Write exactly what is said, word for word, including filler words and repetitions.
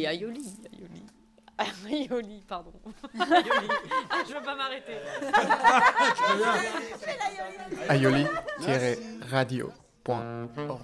Aioli, Aioli, Aioli. Aioli, pardon. Aioli. Ah, je veux pas m'arrêter. aioli tiret radio point org